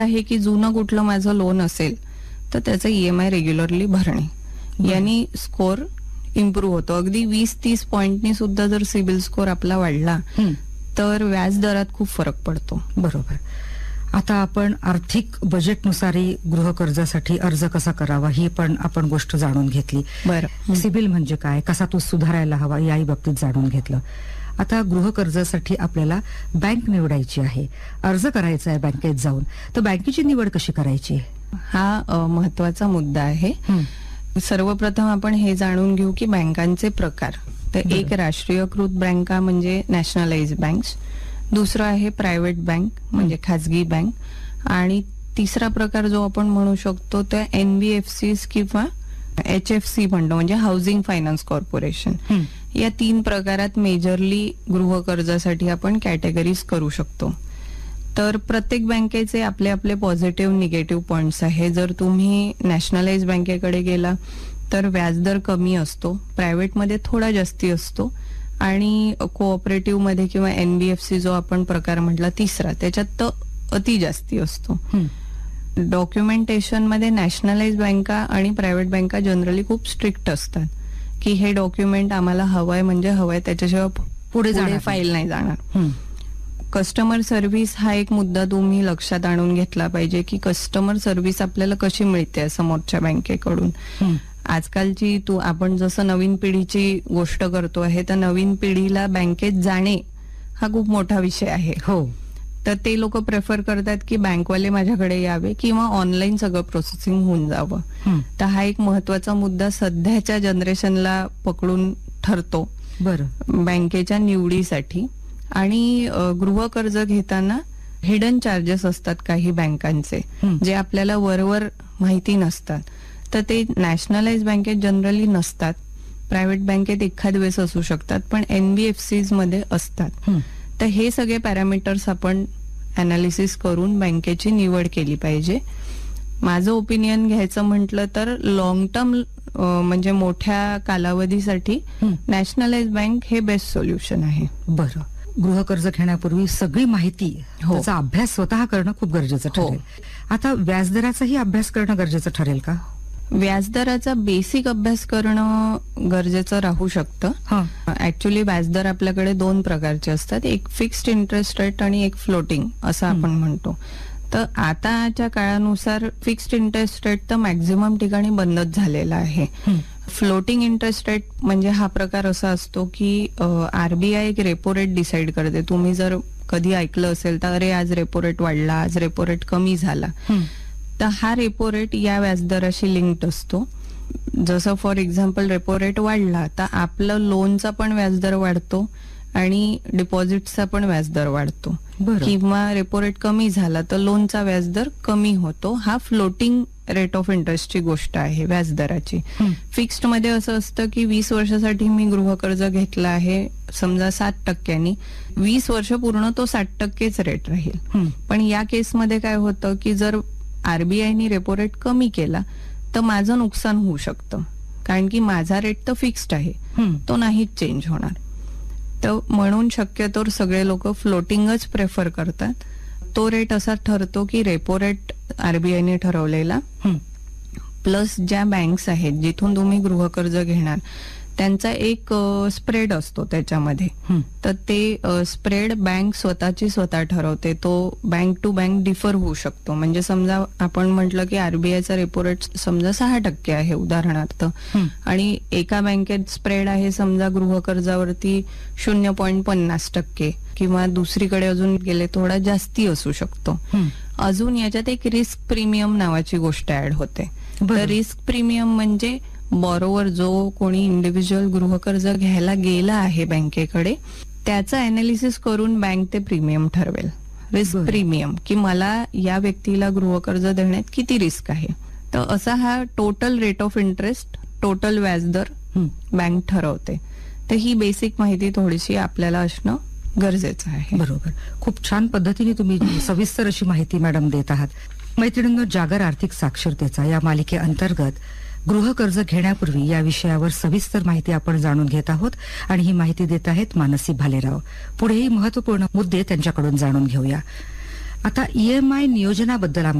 आहे की जुनं कुठलं माझं लोन असेल तर त्याचं EMI रेग्युलरली भरणे, यांनी स्कोर इम्प्रूव्ह होतो. अगदी 20-30 पॉइंटनी सुद्धा जर सिबिल स्कोर आपला वाढला तर व्याज दरात खूप फरक पडतो. बरोबर. आता आपण आर्थिक बजेटनुसारही गृह कर्जासाठी अर्ज कसा करावा ही पण आपण गोष्ट जाणून घेतली. बरं. सिबिल म्हणजे काय, कसा तो सुधारायला हवा याही बाबतीत जाणून घेतलं. आता गृह कर्जासाठी आपल्याला बँक निवडायची आहे, अर्ज करायचा आहे बँकेत जाऊन, तर बँकेची निवड कशी करायची? हा महत्वाचा मुद्दा आहे. सर्वप्रथम आपण हे जाणून घेऊ की बँकांचे प्रकार. तर एक राष्ट्रीयकृत बँका म्हणजे नॅशनलाइज बँक्स, दुसरं आहे प्रायव्हेट बँक म्हणजे खाजगी बँक, आणि तिसरा प्रकार जो आपण म्हणू शकतो तो NBFC किंवा HFC म्हणतो म्हणजे हाऊसिंग फायनान्स कॉर्पोरेशन. या 3 प्रकारात मेजरली गृह कर्जासाठी आपण कॅटेगरीज करू शकतो. तर प्रत्येक बँकेचे आपले आपले पॉझिटिव्ह निगेटिव्ह पॉइंट्स आहे. जर तुम्ही नॅशनलाइज बँकेकडे गेला तर व्याजदर कमी असतो, प्रायव्हेटमध्ये थोडा जास्ती असतो, आणि कोऑपरेटिव्ह मध्ये किंवा NBFC जो आपण प्रकार म्हटला तिसरा, त्याच्यात तर अति जास्ती असतो. डॉक्युमेंटेशन मध्ये नॅशनलाइज बँका आणि प्रायव्हेट बँका जनरली खूप स्ट्रिक्ट असतात की हे डॉक्युमेंट आम्हाला हवंय म्हणजे हवंय, त्याच्याशिवाय पुढे फाईल नाही जाणार. कस्टमर सर्व्हिस हा एक मुद्दा तुम्ही लक्षात आणून घेतला पाहिजे की कस्टमर सर्व्हिस आपल्याला कशी मिळते समोरच्या बँकेकडून. आजकालची आपण जसं नवीन पिढीची गोष्ट करतो आहे तर नवीन पिढीला बँकेत जाणे हा खूप मोठा विषय आहे. हो. तर ते लोक प्रेफर करतात की बँकवाले माझ्याकडे यावे किंवा ऑनलाईन सगळं प्रोसेसिंग होऊन जावं. तर हा एक महत्वाचा मुद्दा सध्याच्या जनरेशनला पकडून ठरतो बँकेच्या निवडीसाठी. आणि गृह कर्ज घेताना हिडन चार्जेस असतात काही बँकांचे जे आपल्याला वरवर माहिती नसतात. तर ते नॅशनलाइज बँकेत जनरली नसतात, प्रायव्हेट बँकेत एखाद वेळेस असू शकतात, पण NBFCs मध्ये असतात. तर हे सगळे पॅरामीटर्स आपण अनालिसिस करून बँकेची निवड केली पाहिजे. माझं ओपिनियन घ्यायचं म्हटलं तर लॉंग टर्म म्हणजे मोठ्या कालावधीसाठी नॅशनलाइज बँक हे बेस्ट सोल्युशन आहे. बरं. गृह कर्ज घेण्यापूर्वी सगळी माहिती त्याचा अभ्यास स्वतः करणं खूप गरजेचं ठरेल. आता व्याजदराचाही अभ्यास करणं गरजेचं ठरेल का? व्याजदराचा बेसिक अभ्यास करणं गरजेचं राहू शकतं. ऍक्च्युली व्याजदर आपल्याकडे 2 प्रकारचे असतात, एक फिक्स्ड इंटरेस्ट रेट आणि एक फ्लोटिंग असं आपण म्हणतो. तर आताच्या काळानुसार फिक्स्ड इंटरेस्ट रेट तर मॅक्झिमम ठिकाणी बंदच झालेला आहे. फ्लोटिंग इंटरेस्ट रेट म्हणजे हा प्रकार असा असतो की RBI एक रेपो रेट डिसाईड करते. तुम्ही जर कधी ऐकलं असेल तर अरे आज रेपो रेट वाढला, आज रेपो रेट कमी झाला, तर हा रेपो रेट या व्याजदराशी लिंक्ड असतो. जसं फॉर एक्झाम्पल रेपो रेट वाढला तर आपलं लोनचा पण व्याजदर वाढतो आणि डिपॉझिटचा पण व्याजदर वाढतो, किंवा रेपो रेट कमी झाला तर लोनचा व्याजदर कमी होतो. हा फ्लोटिंग रेट ऑफ इंटरेस्टची गोष्ट आहे व्याजदराची. फिक्स्ड मध्ये असं असतं की 20 वर्षासाठी मी गृह कर्ज घेतला आहे समजा 7%, 20 वर्ष पूर्ण तो 60%च रेट राहील. पण या केसमध्ये काय होतं की जर RBIने रेपो रेट कमी केला तर माझं नुकसान होऊ शकतं, कारण की माझा रेट तर फिक्स्ड आहे, तो नाहीच चेंज होणार. तर म्हणून शक्यतोवर सगळे लोक फ्लोटिंगच प्रेफर करतात. तो रेट असा ठरतो की रेपो रेट RBIने ठरवलेला प्लस ज्या बँक्स आहेत जिथून तुम्ही गृह कर्ज घेणार त्यांचा एक स्प्रेड असतो त्याच्यामध्ये. तर ते स्प्रेड बँक स्वतः ठरवते. तो बँक टू बँक डिफर होऊ शकतो. म्हणजे समजा आपण म्हटलं की RBIचा रेपो रेट समजा 6% आहे उदाहरणार्थ, आणि एका बँकेत स्प्रेड आहे समजा गृह कर्जावरती 0.50%, किंवा दुसरीकडे अजून गेले थोडा जास्ती असू शकतो. अजून याच्यात एक रिस्क प्रीमियम नावाची गोष्ट ऍड होते. तर रिस्क प्रीमियम म्हणजे बॉरोवर जो कोणी इंडिव्हिज्युअल गृह कर्ज घ्यायला गेला आहे बँकेकडे त्याचं अनालिसिस करून बँक ते प्रीमियम ठरवेल. रिस्क प्रीमियम की मला या व्यक्तीला गृह कर्ज देण्यात किती रिस्क आहे. तर असा हा total rate of interest, total व्याजदर बँक ठरवते. तर ही बेसिक माहिती थोडीशी आपल्याला असणं गरजेचं आहे. बरोबर. खूप छान पद्धतीने तुम्ही सविस्तर अशी माहिती मॅडम देत आहात. मैत्रिणींनो, जागर आर्थिक साक्षरतेचा या मालिकेअंतर्गत गृह कर्ज घेण्यापूर्वी या विषयावर सविस्तर माहिती आपण जाणून घेत आहोत आणि ही माहिती देत आहेत मानसी भालेराव. पुढेही महत्वपूर्ण मुद्दे त्यांच्याकडून जाणून घेऊया. आता EMI नियोजनाबद्दल